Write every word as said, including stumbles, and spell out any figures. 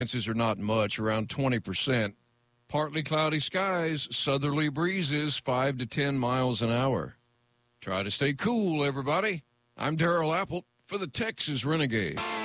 Chances are not much, around twenty percent. Partly cloudy skies, southerly breezes five to ten miles an hour. Try to stay cool, everybody. I'm Darrell Apple for the Texas Renegade.